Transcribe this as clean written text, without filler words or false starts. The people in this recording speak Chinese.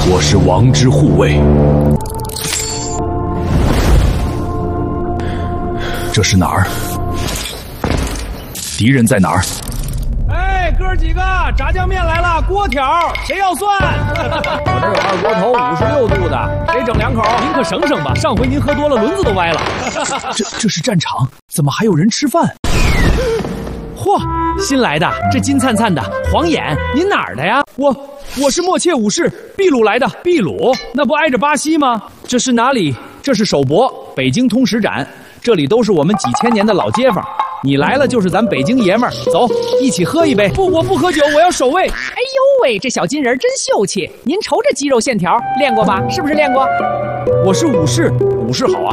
我是王之护卫。这是哪儿？敌人在哪儿？ 哎，哥几个，炸酱面来了，锅条，谁要蒜？我这有二锅头56度的，谁整2口？您可省省吧，上回您喝多了，轮子都歪了。 这是战场，怎么还有人吃饭？ 嚯，新来的，这金灿灿的，黄眼，您哪儿的呀？我是默切武士，秘鲁来的。秘鲁，那不挨着巴西吗？这是哪里？这是首博，北京通史展，这里都是我们几千年的老街坊。你来了就是咱北京爷们儿，走，一起喝一杯。不，我不喝酒，我要守卫。 哎呦喂，这小金人真秀气！您瞅这肌肉线条，练过吧？是不是练过？ 我是武士，武士好啊。